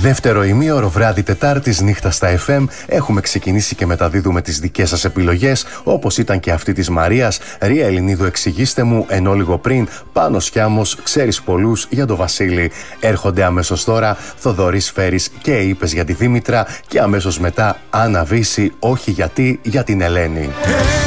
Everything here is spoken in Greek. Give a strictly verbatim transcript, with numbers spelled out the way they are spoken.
Δεύτερο ημίωρο βράδυ Τετάρτης, νύχτα στα εφ εμ. Έχουμε ξεκινήσει και μεταδίδουμε τις δικές σας επιλογές, όπως ήταν και αυτή της Μαρίας. Ρία Ελληνίδου, εξηγήστε μου, ενώ λίγο πριν Πάνος Κιάμος, ξέρεις πολλούς για το Βασίλη. Έρχονται αμέσως τώρα Θοδωρής Φέρης και είπες για τη Δήμητρα, και αμέσως μετά Άννα Βύση, όχι γιατί, για την Ελένη.